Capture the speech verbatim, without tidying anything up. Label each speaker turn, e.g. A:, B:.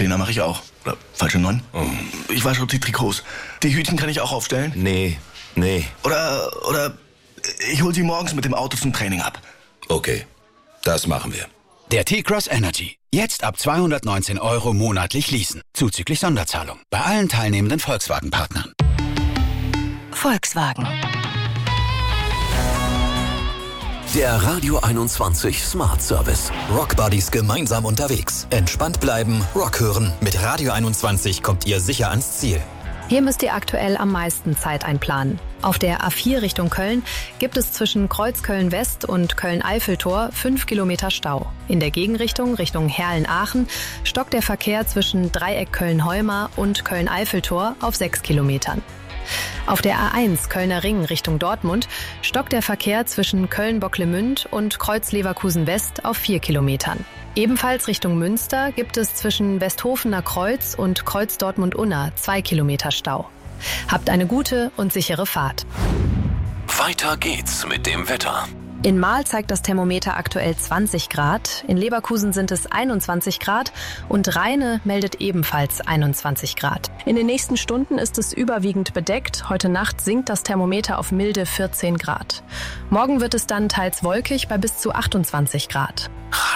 A: Lena mache ich auch. Oder falsche neun. Oh. Ich wasche die Trikots. Die Hütchen kann ich auch aufstellen?
B: Nee, nee.
A: Oder, oder ich hol sie morgens mit dem Auto zum Training ab.
B: Okay, das machen wir.
C: Der T-Cross Energy. Jetzt ab zweihundertneunzehn Euro monatlich leasen. Zuzüglich Sonderzahlung. Bei allen teilnehmenden Volkswagen-Partnern.
D: Volkswagen.
E: Der Radio einundzwanzig Smart Service. Rockbuddies gemeinsam unterwegs. Entspannt bleiben, Rock hören. Mit Radio einundzwanzig kommt ihr sicher ans Ziel.
F: Hier müsst ihr aktuell am meisten Zeit einplanen. Auf der A vier Richtung Köln gibt es zwischen Kreuzköln-West und Köln-Eiffeltor fünf Kilometer Stau. In der Gegenrichtung, Richtung Herlen-Aachen, stockt der Verkehr zwischen Dreieck Köln-Heuma und Köln-Eiffeltor auf sechs Kilometern. Auf der A eins Kölner Ring Richtung Dortmund stockt der Verkehr zwischen Köln-Bocklemünd und Kreuz-Leverkusen-West auf vier Kilometern. Ebenfalls Richtung Münster gibt es zwischen Westhofener Kreuz und Kreuz-Dortmund-Unna zwei Kilometer Stau. Habt eine gute und sichere Fahrt.
E: Weiter geht's mit dem Wetter.
F: In Marl zeigt das Thermometer aktuell zwanzig Grad, in Leverkusen sind es einundzwanzig Grad und Rheine meldet ebenfalls einundzwanzig Grad. In den nächsten Stunden ist es überwiegend bedeckt. Heute Nacht sinkt das Thermometer auf milde vierzehn Grad. Morgen wird es dann teils wolkig bei bis zu achtundzwanzig Grad.